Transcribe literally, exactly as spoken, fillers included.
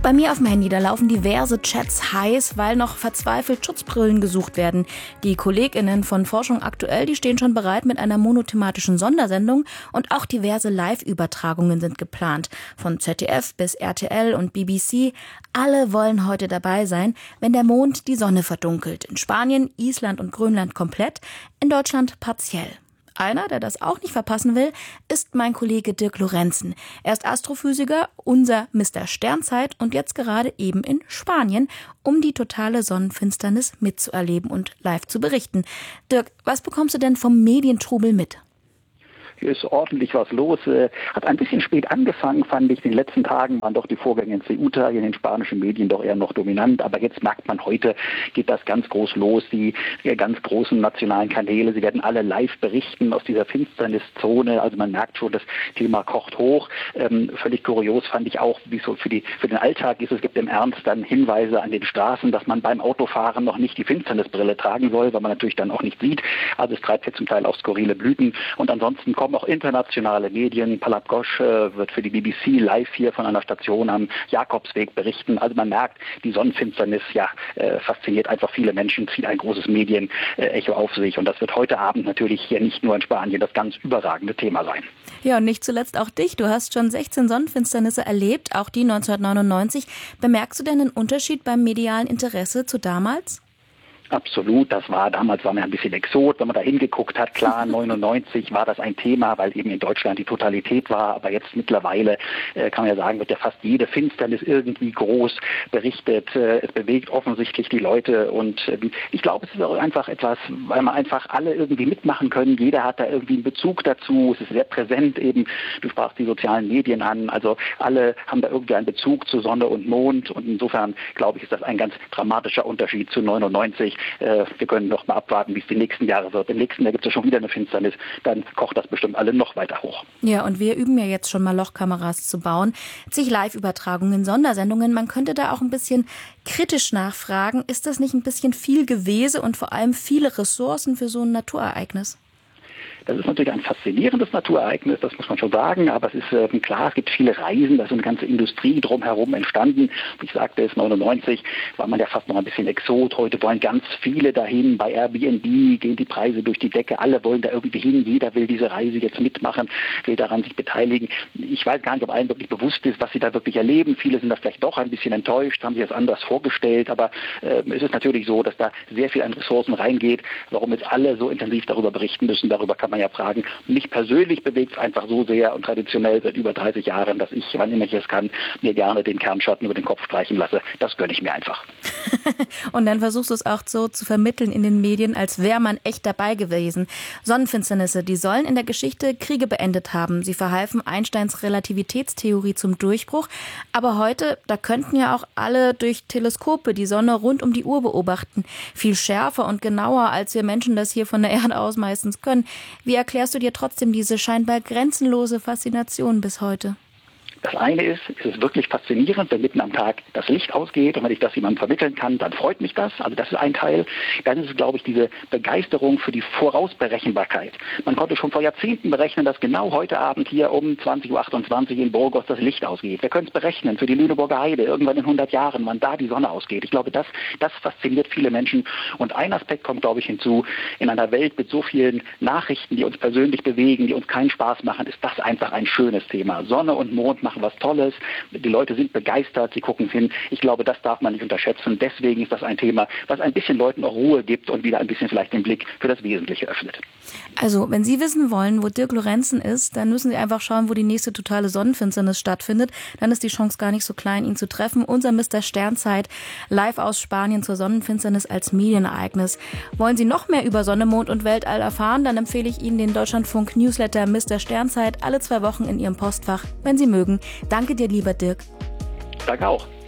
Bei mir auf dem Handy, da laufen diverse Chats heiß, weil noch verzweifelt Schutzbrillen gesucht werden. Die KollegInnen von Forschung aktuell, die stehen schon bereit mit einer monothematischen Sondersendung und auch diverse Live-Übertragungen sind geplant. Von Z D F bis R T L und B B C. Alle wollen heute dabei sein, wenn der Mond die Sonne verdunkelt. In Spanien, Island und Grönland komplett, in Deutschland partiell. Einer, der das auch nicht verpassen will, ist mein Kollege Dirk Lorenzen. Er ist Astrophysiker, unser Mister Sternzeit und jetzt gerade eben in Spanien, um die totale Sonnenfinsternis mitzuerleben und live zu berichten. Dirk, was bekommst du denn vom Medientrubel mit? Hier ist ordentlich was los. Hat ein bisschen spät angefangen, fand ich. In den letzten Tagen waren doch die Vorgänge in Ceuta, in den spanischen Medien doch eher noch dominant. Aber jetzt merkt man, heute geht das ganz groß los. Die ganz großen nationalen Kanäle, sie werden alle live berichten aus dieser Finsterniszone. Also man merkt schon, das Thema kocht hoch. Ähm, völlig kurios fand ich auch, wie es so für, die, für den Alltag ist. Es gibt im Ernst dann Hinweise an den Straßen, dass man beim Autofahren noch nicht die Finsternisbrille tragen soll, weil man natürlich dann auch nicht sieht. Also es treibt jetzt zum Teil auch skurrile Blüten. Und ansonsten kommen auch internationale Medien. Palab Ghosh äh, wird für die B B C live hier von einer Station am Jakobsweg berichten. Also man merkt, die Sonnenfinsternis ja äh, fasziniert einfach viele Menschen, zieht ein großes Medienecho auf sich. Und das wird heute Abend natürlich hier nicht nur in Spanien das ganz überragende Thema sein. Ja, und nicht zuletzt auch dich. Du hast schon sechzehn Sonnenfinsternisse erlebt, auch die neunzehnhundertneunundneunzig. Bemerkst du denn einen Unterschied beim medialen Interesse zu damals? Absolut, das war, damals war man ein bisschen Exot, wenn man da hingeguckt hat, klar, neunundneunzig war das ein Thema, weil eben in Deutschland die Totalität war, aber jetzt mittlerweile äh, kann man ja sagen, wird ja fast jede Finsternis irgendwie groß berichtet, äh, es bewegt offensichtlich die Leute und äh, ich glaube, es ist auch einfach etwas, weil man einfach alle irgendwie mitmachen können, jeder hat da irgendwie einen Bezug dazu, es ist sehr präsent eben, du sprachst die sozialen Medien an, also alle haben da irgendwie einen Bezug zu Sonne und Mond und insofern, glaube ich, ist das ein ganz dramatischer Unterschied zu neunundneunzig. Wir können noch mal abwarten, wie es die nächsten Jahre wird. Im nächsten Jahr gibt es ja schon wieder eine Finsternis. Dann kocht das bestimmt alle noch weiter hoch. Ja, und wir üben ja jetzt schon mal Lochkameras zu bauen. Zig Live-Übertragungen, Sondersendungen. Man könnte da auch ein bisschen kritisch nachfragen. Ist das nicht ein bisschen viel Gewese und vor allem viele Ressourcen für so ein Naturereignis? Das ist natürlich ein faszinierendes Naturereignis, das muss man schon sagen, aber es ist äh, klar, es gibt viele Reisen, da ist eine ganze Industrie drumherum entstanden. Wie ich sagte, es neunundneunzig war man ja fast noch ein bisschen Exot, heute wollen ganz viele dahin, bei Airbnb gehen die Preise durch die Decke, alle wollen da irgendwie hin, jeder will diese Reise jetzt mitmachen, will daran sich beteiligen. Ich weiß gar nicht, ob allen wirklich bewusst ist, was sie da wirklich erleben. Viele sind da vielleicht doch ein bisschen enttäuscht, haben sich das anders vorgestellt, aber äh, es ist natürlich so, dass da sehr viel an Ressourcen reingeht, warum jetzt alle so intensiv darüber berichten müssen, darüber kann man ja fragen. Mich persönlich bewegt es einfach so sehr und traditionell seit über dreißig Jahren, dass ich, wann immer ich es kann, mir gerne den Kernschatten über den Kopf streichen lasse. Das gönne ich mir einfach. Und dann versuchst du es auch so zu vermitteln in den Medien, als wäre man echt dabei gewesen. Sonnenfinsternisse, die sollen in der Geschichte Kriege beendet haben. Sie verhalfen Einsteins Relativitätstheorie zum Durchbruch. Aber heute, da könnten ja auch alle durch Teleskope die Sonne rund um die Uhr beobachten. Viel schärfer und genauer, als wir Menschen das hier von der Erde aus meistens können. Wie erklärst du dir trotzdem diese scheinbar grenzenlose Faszination bis heute? Das eine ist, es ist wirklich faszinierend, wenn mitten am Tag das Licht ausgeht und wenn ich das jemandem vermitteln kann, dann freut mich das. Also das ist ein Teil. Dann ist es, glaube ich, diese Begeisterung für die Vorausberechenbarkeit. Man konnte schon vor Jahrzehnten berechnen, dass genau heute Abend hier um zwanzig Uhr achtundzwanzig in Burgos das Licht ausgeht. Wir können es berechnen für die Lüneburger Heide, irgendwann in hundert Jahren, wann da die Sonne ausgeht. Ich glaube, das, das fasziniert viele Menschen. Und ein Aspekt kommt, glaube ich, hinzu. In einer Welt mit so vielen Nachrichten, die uns persönlich bewegen, die uns keinen Spaß machen, ist das einfach ein schönes Thema. Sonne und Mond machen was Tolles. Die Leute sind begeistert, sie gucken hin. Ich glaube, das darf man nicht unterschätzen. Deswegen ist das ein Thema, was ein bisschen Leuten auch Ruhe gibt und wieder ein bisschen vielleicht den Blick für das Wesentliche öffnet. Also, wenn Sie wissen wollen, wo Dirk Lorenzen ist, dann müssen Sie einfach schauen, wo die nächste totale Sonnenfinsternis stattfindet. Dann ist die Chance gar nicht so klein, ihn zu treffen. Unser Mister Sternzeit, live aus Spanien zur Sonnenfinsternis als Medienereignis. Wollen Sie noch mehr über Sonne, Mond und Weltall erfahren, dann empfehle ich Ihnen den Deutschlandfunk-Newsletter Mister Sternzeit alle zwei Wochen in Ihrem Postfach, wenn Sie mögen. Danke dir, lieber Dirk. Danke auch.